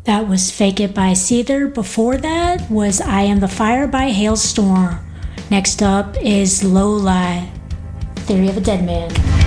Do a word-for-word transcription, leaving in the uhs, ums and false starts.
That was Fake It by Seether. Before that was I Am the Fire by Hailstorm. Next up is Low Lie, Theory of a Dead Man.